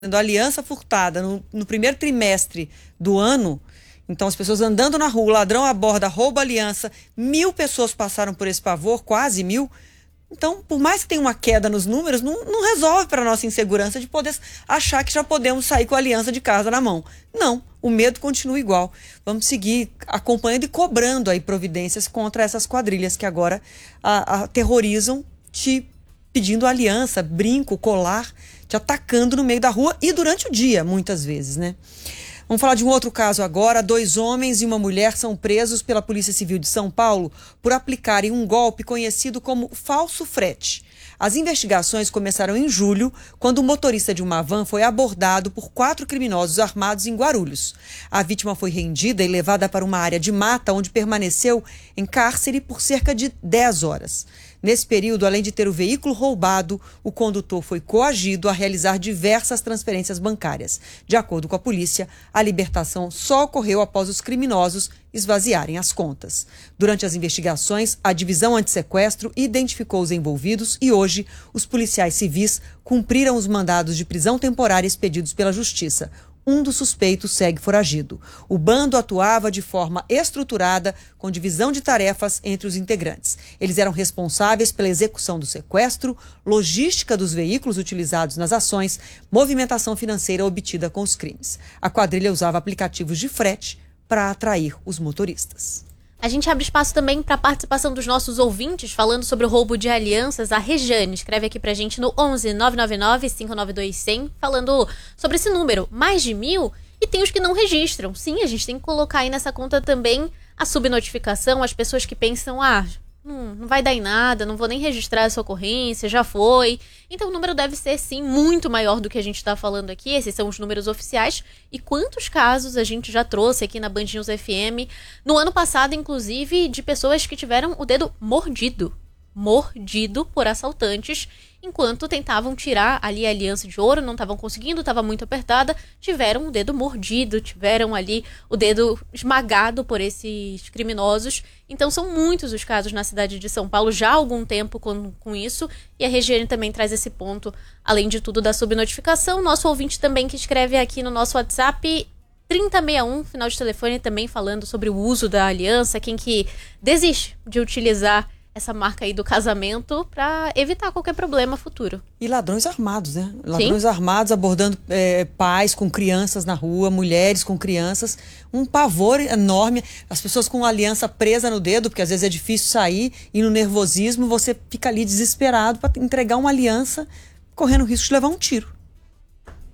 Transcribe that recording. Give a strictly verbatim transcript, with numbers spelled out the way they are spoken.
aliança furtada no, no primeiro trimestre do ano, então as pessoas andando na rua, ladrão aborda, rouba aliança, mil pessoas passaram por esse pavor, quase mil. Então, por mais que tenha uma queda nos números, não, não resolve para a nossa insegurança de poder achar que já podemos sair com a aliança de casa na mão. Não, o medo continua igual. Vamos seguir acompanhando e cobrando aí providências contra essas quadrilhas que agora a, a, aterrorizam, te pedindo aliança, brinco, colar, te atacando no meio da rua e durante o dia, muitas vezes, né? Vamos falar de um outro caso agora. Dois homens e uma mulher são presos pela Polícia Civil de São Paulo por aplicarem um golpe conhecido como falso frete. As investigações começaram em julho, quando o motorista de uma van foi abordado por quatro criminosos armados em Guarulhos. A vítima foi rendida e levada para uma área de mata, onde permaneceu em cárcere por cerca de dez horas. Nesse período, além de ter o veículo roubado, o condutor foi coagido a realizar diversas transferências bancárias. De acordo com a polícia, a libertação só ocorreu após os criminosos esvaziarem as contas. Durante as investigações, a divisão antissequestro identificou os envolvidos e hoje os policiais civis cumpriram os mandados de prisão temporária expedidos pela Justiça. Um dos suspeitos segue foragido. O bando atuava de forma estruturada, com divisão de tarefas entre os integrantes. Eles eram responsáveis pela execução do sequestro, logística dos veículos utilizados nas ações, movimentação financeira obtida com os crimes. A quadrilha usava aplicativos de frete para atrair os motoristas. A gente abre espaço também para a participação dos nossos ouvintes, falando sobre o roubo de alianças. A Regiane escreve aqui pra gente no onze, nove nove nove, cinco nove dois, cem, falando sobre esse número, mais de mil, e tem os que não registram. Sim, a gente tem que colocar aí nessa conta também a subnotificação, as pessoas que pensam, ah, não, não vai dar em nada, não vou nem registrar essa ocorrência, já foi. Então o número deve ser, sim, muito maior do que a gente está falando aqui. Esses são os números oficiais. E quantos casos a gente já trouxe aqui na Band News F M, no ano passado, inclusive, de pessoas que tiveram o dedo mordido. Mordido por assaltantes, enquanto tentavam tirar ali a aliança de ouro, não estavam conseguindo, estava muito apertada, tiveram o dedo mordido, tiveram ali o dedo esmagado por esses criminosos. Então são muitos os casos na cidade de São Paulo, já há algum tempo com, com isso, e a Regiane também traz esse ponto, além de tudo da subnotificação. Nosso ouvinte também que escreve aqui no nosso WhatsApp, trinta sessenta e um, final de telefone, também falando sobre o uso da aliança, quem que desiste de utilizar essa marca aí do casamento para evitar qualquer problema futuro. E ladrões armados, né? Ladrões Sim. armados abordando é, pais com crianças na rua, mulheres com crianças. Um pavor enorme. As pessoas com aliança presa no dedo, porque às vezes é difícil sair, e no nervosismo você fica ali desesperado para entregar uma aliança, correndo o risco de levar um tiro.